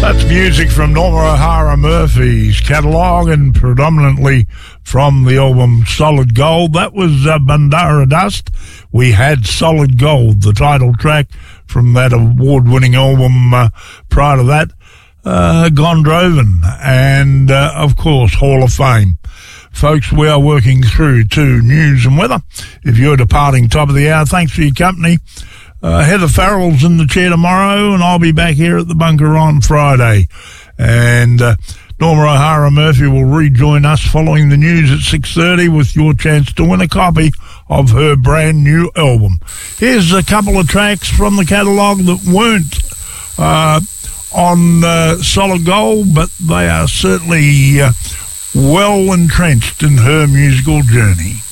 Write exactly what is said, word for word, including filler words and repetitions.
That's music from Norma O'Hara Murphy's catalogue and predominantly from the album Solid Gold. That was uh, Bandara Dust. We had Solid Gold, the title track from that award-winning album uh, prior to that, uh, Gondroven, and, uh, of course, Hall of Fame. Folks, we are working through to news and weather. If you're departing top of the hour, thanks for your company. Uh, Heather Farrell's in the chair tomorrow, and I'll be back here at the bunker on Friday. And uh, Norma O'Hara Murphy will rejoin us following the news at six thirty with your chance to win a copy of her brand new album. Here's a couple of tracks from the catalogue that weren't uh, on uh, Solid Gold, but they are certainly uh, well entrenched in her musical journey.